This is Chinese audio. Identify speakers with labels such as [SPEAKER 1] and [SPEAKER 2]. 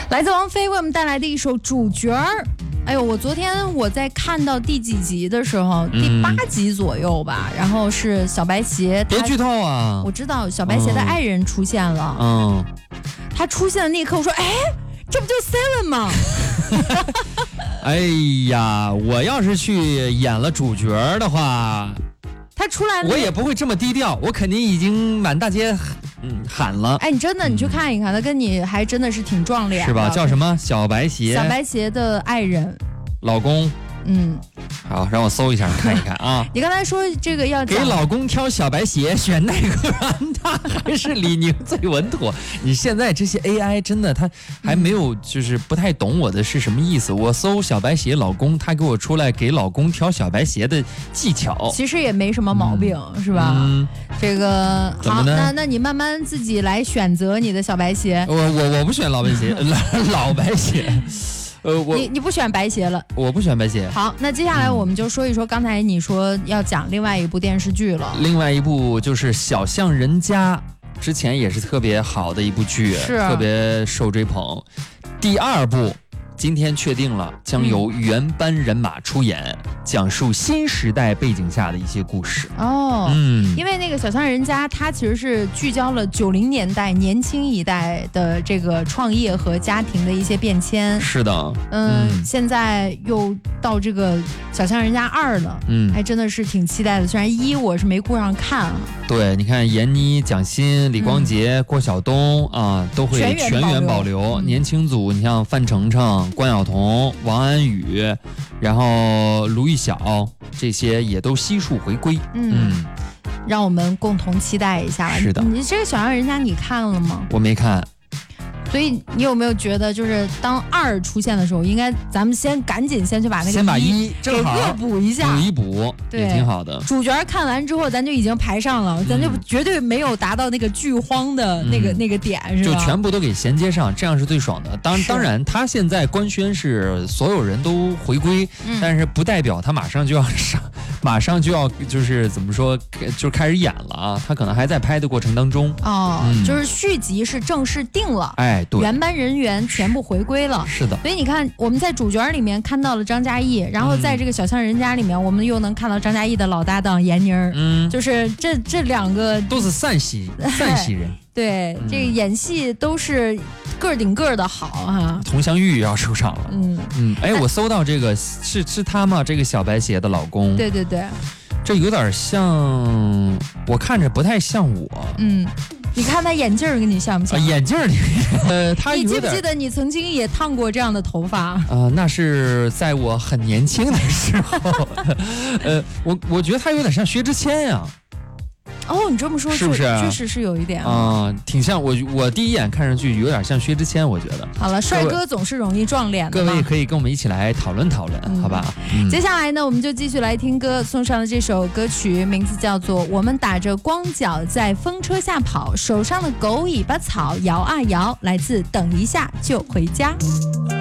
[SPEAKER 1] 来自王菲为我们带来的一首《主角儿》。哎呦，我昨天在看到第几集的时候，第8集左右吧，然后是小白鞋，
[SPEAKER 2] 别剧透啊！
[SPEAKER 1] 我知道小白鞋的爱人出现了，他出现的那一刻，我说，哎，这不就 Seven 吗？
[SPEAKER 2] 哎呀，我要是去演了主角的话，
[SPEAKER 1] 他出来，
[SPEAKER 2] 我也不会这么低调，我肯定已经满大街喊了。
[SPEAKER 1] 哎，你真的，你去看一看，他跟你还真的是挺撞脸的，
[SPEAKER 2] 是吧？叫什么？小白鞋。
[SPEAKER 1] 小白鞋的爱人，
[SPEAKER 2] 老公。好，让我搜一下看一看啊。
[SPEAKER 1] 你刚才说这个要
[SPEAKER 2] 给老公挑小白鞋，选耐克安踏还是李宁最稳妥？你现在这些 AI 真的，他还没有就是不太懂我的是什么意思。我搜小白鞋老公，他给我出来给老公挑小白鞋的技巧，
[SPEAKER 1] 其实也没什么毛病，是吧？这个好，那你慢慢自己来选择你的小白鞋。
[SPEAKER 2] 我不选老白鞋，老白鞋。
[SPEAKER 1] 你不选白鞋了，
[SPEAKER 2] 我不选白鞋。
[SPEAKER 1] 好，那接下来我们就说一说刚才你说要讲另外一部电视剧了。
[SPEAKER 2] 另外一部就是《小巷人家》，之前也是特别好的一部剧，
[SPEAKER 1] 是
[SPEAKER 2] 特别受追捧。第2部今天确定了，将由原班人马出演，讲述新时代背景下的一些故事。因为那个小巷人家，它其实是聚焦了90年代年轻一代的这个创业和家庭的一些变迁。是的，
[SPEAKER 1] 现在又到这个小巷人家2了，还真的是挺期待的。虽然1我是没顾上看啊。
[SPEAKER 2] 对，你看闫妮、蒋欣、李光洁、郭晓东啊，都会全员保留。年轻组，你像范丞丞、关晓彤、王安宇，然后卢昱晓，这些也都悉数回归。
[SPEAKER 1] 让我们共同期待一下。
[SPEAKER 2] 是的，
[SPEAKER 1] 你这个小巷人家你看了吗？
[SPEAKER 2] 我没看。
[SPEAKER 1] 所以你有没有觉得，就是当2出现的时候，应该咱们赶紧去把那个
[SPEAKER 2] 1
[SPEAKER 1] 给恶补一下，
[SPEAKER 2] 补，也挺好的。
[SPEAKER 1] 主角看完之后，咱就已经排上了，咱就绝对没有达到那个剧荒的那个点，是吧？
[SPEAKER 2] 就全部都给衔接上，这样是最爽的。当然，他现在官宣是所有人都回归，但是不代表他马上就要上，马上就要就是怎么说，就开始演了啊。他可能还在拍的过程当中。
[SPEAKER 1] 就是续集是正式定了。
[SPEAKER 2] 对，
[SPEAKER 1] 原班人员全部回归了。
[SPEAKER 2] 是的。
[SPEAKER 1] 所以你看，我们在主角里面看到了张嘉译，然后在这个小巷人家里面，我们又能看到张嘉译的老搭档闫妮儿。就是这2个
[SPEAKER 2] 都是陕西人。
[SPEAKER 1] 对，这个演戏都是个顶个的好哈。
[SPEAKER 2] 佟湘玉要出场了。我搜到这个是他吗？这个小白鞋的老公。
[SPEAKER 1] 对，
[SPEAKER 2] 这有点像，我看着不太像我。
[SPEAKER 1] 你看他眼镜跟你像不像？
[SPEAKER 2] 眼镜里，他
[SPEAKER 1] 你记不记得你曾经也烫过这样的头发？
[SPEAKER 2] 那是在我很年轻的时候。我觉得他有点像薛之谦呀。
[SPEAKER 1] 你这么说
[SPEAKER 2] 是不是？
[SPEAKER 1] 确实是有一点
[SPEAKER 2] 挺像我第一眼看上去有点像薛之谦，我觉得。
[SPEAKER 1] 好了，帅哥总是容易撞脸的。
[SPEAKER 2] 各位也可以跟我们一起来讨论讨论，好吧？
[SPEAKER 1] 接下来呢，我们就继续来听歌，送上的这首歌曲名字叫做《我们打着光脚在风车下跑，手上的狗尾巴草摇啊摇》，来自等一下就回家。